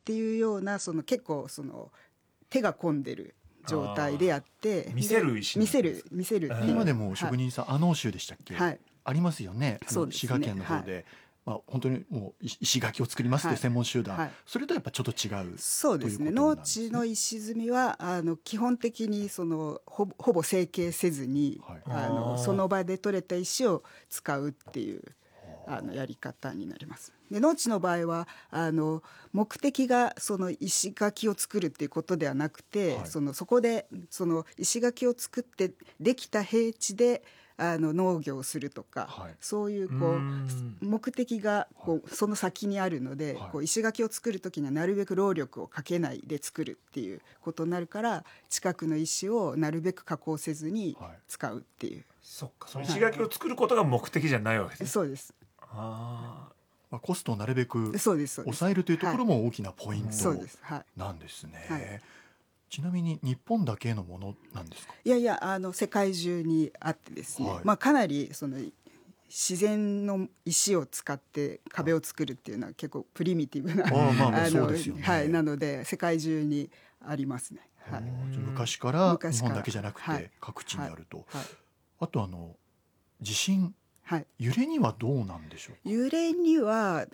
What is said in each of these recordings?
っていうような結構手が込んでる状態でやって見せる石見せるっていう、 今でも職人さん、阿能州でしたっけ、 はい、 ありますよね。 そうですね、 滋賀県の方で、本当にもう石垣を作りますっていう専門集団、それとやっぱちょっと違う。 そうですね。農地の石積みは基本的にほぼ成形せずに、その場で採れた石を使うっていうやり方になります。で農地の場合は目的が石垣を作るっていうことではなくて、そこで石垣を作ってできた平地で農業をするとか、そういう目的がその先にあるので、石垣を作る時にはなるべく労力をかけないで作るっていうことになるから、近くの石をなるべく加工せずに使うっていう、 そっか、その石垣を作ることが目的じゃないわけです。 そうです。 コストをなるべく抑えるというところも大きなポイントなんですね。ちなみに日本だけのものなんですか？ いやいや、世界中にあってですね、かなり自然の石を使って壁を作るっていうのは結構プリミティブななので世界中にありますね。 昔から日本だけじゃなくて各地にあると。あと地震、揺れにはどうなんでしょうか？ 揺れには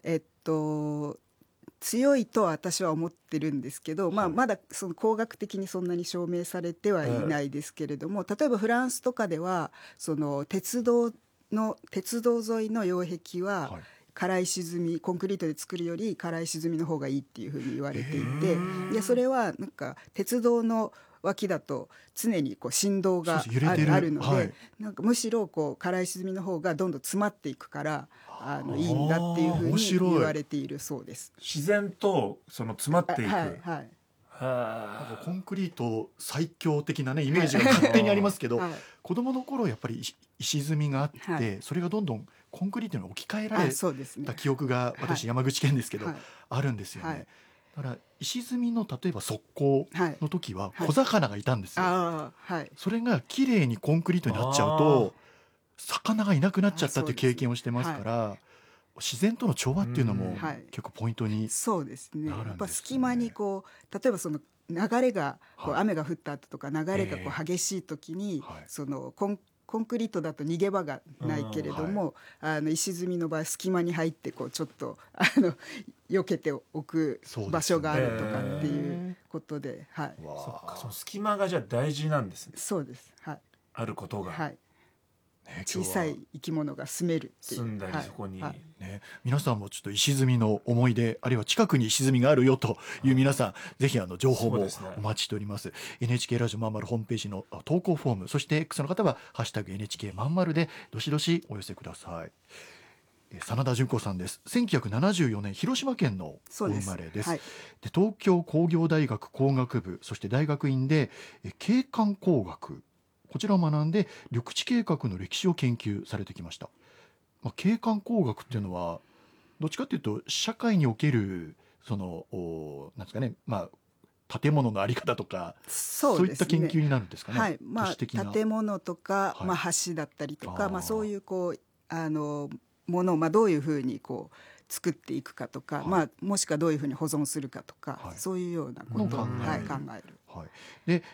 強いと私は思ってるんですけど、まだ工学的にそんなに証明されてはいないですけれども、例えばフランスとかでは鉄道沿いの擁壁は辛い石積み、コンクリートで作るより辛い石積みの方がいいっていうふうに言われていて、でそれはなんか鉄道の脇だと常に振動があるので、なんかむしろ辛い石積みの方がどんどん詰まっていくからいいんだっていうふうに言われているそうです。 自然と詰まっていく、 コンクリート最強的なイメージが勝手にありますけど、子どもの頃やっぱり石積みがあって、それがどんどんコンクリートに置き換えられた記憶が私山口県ですけどあるんですよね。だから石積みの例えば側溝の時は小魚がいたんですよ。それがきれいにコンクリートになっちゃうと魚がいなくなっちゃったっていう経験をしてますから、自然との調和っていうのも結構ポイントになるんですね。 そうですね。やっぱ隙間に例えば流れが雨が降った後とか流れが激しい時にコンクリートだと逃げ場がないけれども、石積みの場合隙間に入ってちょっと避けておく場所があるとかっていうことで、 そっか、その隙間がじゃあ大事なんですね。 そうです。 あることが、 小さい生き物が住めるっていう、 住んだりそこに、 皆さんもちょっと石積みの思い出、あるいは近くに石積みがあるよという皆さん、ぜひ情報もお待ちしております。NHK ラジオまんまるホームページの投稿フォーム、そして X の方はハッシュタグ NHK まんまるでどしどしお寄せください。真田純子さんです。1974年広島県のお生まれです。で東京工業大学工学部、そして大学院で景観工学、こちらを学んで緑地計画の歴史を研究されてきました。景観工学っていうのはどっちかというと社会におけるなんですかね、建物のあり方とかそういった研究になるんですかね。 建物とか、橋だったりとか、そういうものをどういうふうに作っていくかとか、もしくはどういうふうに保存するかとか、そういうようなことを考える。 で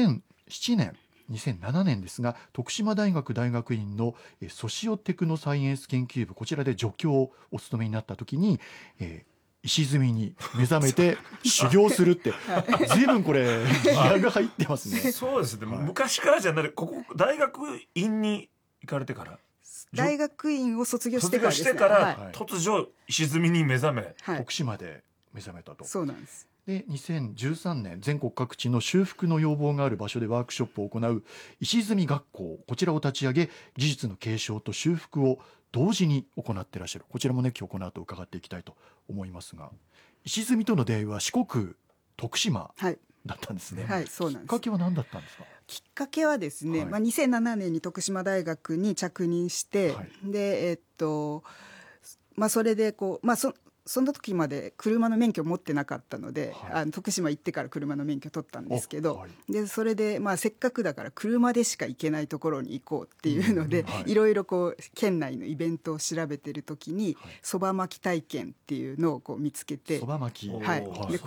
2007年ですが、徳島大学大学院のソシオテクノサイエンス研究部、こちらで助教をお務めになった時に、石積みに目覚めて修行するって随分これギアが入ってますね。 そうですね、昔からじゃない、ここ大学院に行かれてから、 大学院を卒業してからですね。 突如石積みに目覚め、 徳島で目覚めたと。 そうなんです。 で2013年、全国各地の修復の要望がある場所でワークショップを行う石積み学校、こちらを立ち上げ、技術の継承と修復を同時に行っていらっしゃる。こちらもね、今日この後伺っていきたいと思いますが、石積みとの出会いは四国徳島だったんですね。 そうなんです。 きっかけは何だったんですか？ きっかけはですね、2007年に徳島大学に着任して、でそれでその時まで車の免許を持ってなかったので、徳島行ってから車の免許取ったんですけど、でそれでせっかくだから車でしか行けないところに行こうっていうので、いろいろ県内のイベントを調べてる時にそば巻き体験っていうのを見つけて、 そば巻き、 で